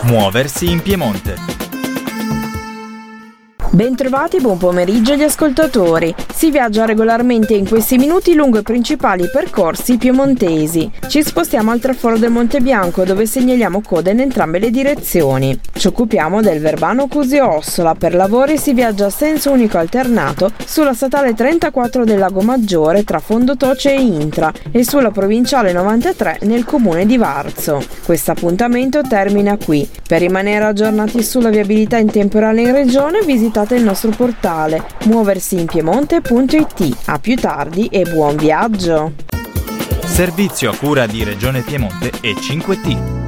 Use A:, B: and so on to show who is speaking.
A: Muoversi in Piemonte.
B: Bentrovati, buon pomeriggio agli ascoltatori. Si viaggia regolarmente in questi minuti lungo i principali percorsi piemontesi. Ci spostiamo al traforo del Monte Bianco, dove segnaliamo code in entrambe le direzioni. Ci occupiamo del Verbano Cusio-Ossola. Per lavori si viaggia a senso unico alternato sulla statale 34 del Lago Maggiore tra Fondotoce e Intra e sulla provinciale 93 nel comune di Varzo. Questo appuntamento termina qui. Per rimanere aggiornati sulla viabilità in tempo reale in regione, visitate il nostro portale muoversiinpiemonte.it. A più tardi e buon viaggio!
A: Servizio a cura di Regione Piemonte e 5T.